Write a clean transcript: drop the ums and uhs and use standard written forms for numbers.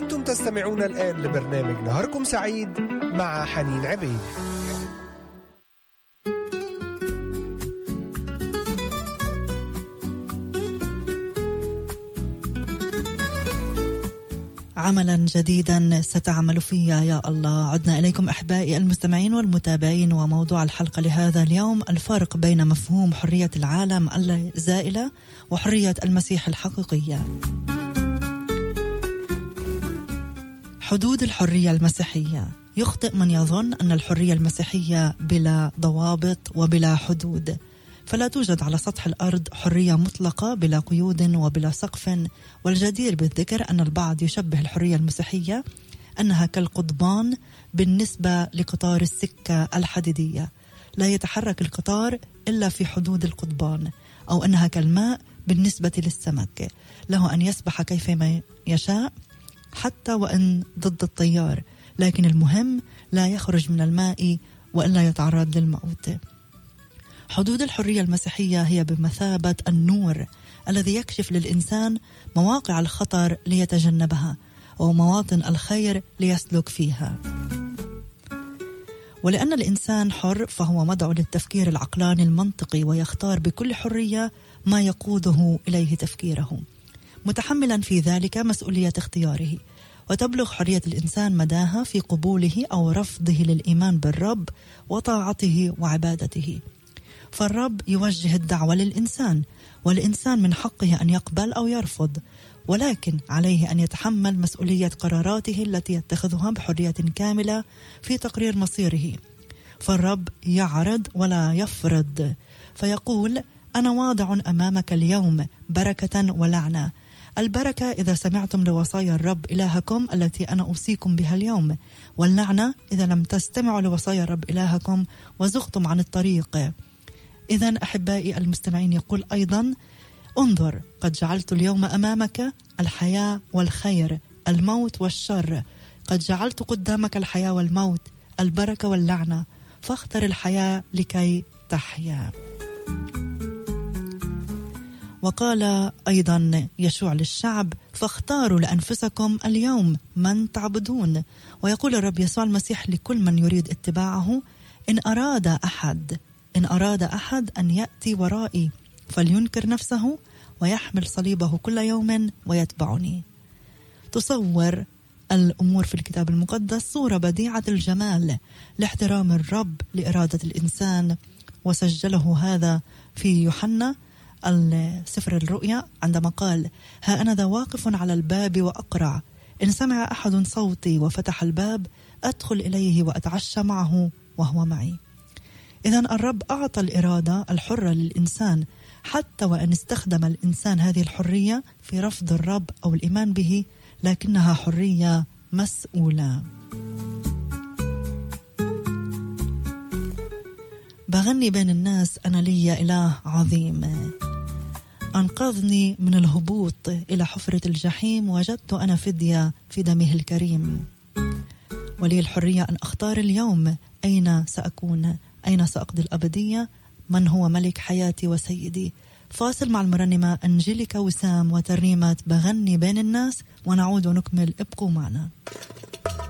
أنتم تستمعون الآن لبرنامج نهاركم سعيد مع حنين عبيد. عملا جديدا ستعمل فيه يا الله. عدنا إليكم أحبائي المستمعين والمتابعين، وموضوع الحلقة لهذا اليوم الفرق بين مفهوم حرية العالم الزائلة وحرية المسيح الحقيقية. حدود الحرية المسيحية. يخطئ من يظن أن الحرية المسيحية بلا ضوابط وبلا حدود، فلا توجد على سطح الأرض حرية مطلقة بلا قيود وبلا سقف. والجدير بالذكر أن البعض يشبه الحرية المسيحية أنها كالقضبان بالنسبة لقطار السكة الحديدية، لا يتحرك القطار إلا في حدود القضبان، أو أنها كالماء بالنسبة للسمك، له أن يسبح كيفما يشاء حتى وإن ضد التيار، لكن المهم لا يخرج من الماء وإلا يتعرض للموت. حدود الحرية المسيحية هي بمثابة النور الذي يكشف للإنسان مواقع الخطر ليتجنبها ومواطن الخير ليسلك فيها. ولأن الإنسان حر فهو مدعو للتفكير العقلاني المنطقي، ويختار بكل حرية ما يقوده إليه تفكيره، متحملا في ذلك مسؤولية اختياره. وتبلغ حرية الإنسان مداها في قبوله أو رفضه للإيمان بالرب وطاعته وعبادته. فالرب يوجه الدعوة للإنسان، والإنسان من حقه أن يقبل أو يرفض، ولكن عليه أن يتحمل مسؤولية قراراته التي يتخذها بحرية كاملة في تقرير مصيره. فالرب يعرض ولا يفرض، فيقول: أنا واضع أمامك اليوم بركة ولعنة. البركة إذا سمعتم لوصايا الرب إلهكم التي أنا أوصيكم بها اليوم، واللعنة إذا لم تستمعوا لوصايا الرب إلهكم وزغتم عن الطريق. إذن أحبائي المستمعين يقول أيضا: انظر قد جعلت اليوم أمامك الحياة والخير، الموت والشر. قد جعلت قدامك الحياة والموت، البركة واللعنة، فاختر الحياة لكي تحيا. وقال أيضا يشوع للشعب: فاختاروا لأنفسكم اليوم من تعبدون. ويقول الرب يسوع المسيح لكل من يريد اتباعه: إن أراد أحد أن يأتي ورائي فلينكر نفسه ويحمل صليبه كل يوم ويتبعني. تصور الأمور في الكتاب المقدس صورة بديعة الجمال لاحترام الرب لإرادة الإنسان، وسجله هذا في يوحنا السفر الرؤيا عندما قال: ها أنا ذا واقف على الباب وأقرع، إن سمع أحد صوتي وفتح الباب أدخل إليه وأتعشى معه وهو معي. إذن الرب أعطى الإرادة الحرة للإنسان، حتى وأن استخدم الإنسان هذه الحرية في رفض الرب أو الإيمان به، لكنها حرية مسؤولة. بغني بين الناس أنا لي إله عظيم، أنقذني من الهبوط إلى حفرة الجحيم، وجدت أنا فدية في دمه الكريم. ولي الحرية أن أختار اليوم أين سأكون، أين سأقضي الأبدية، من هو ملك حياتي وسيدي. فاصل مع المرنمة أنجيليكا وسام وترنيمة بغني بين الناس، ونعود ونكمل. ابقوا معنا.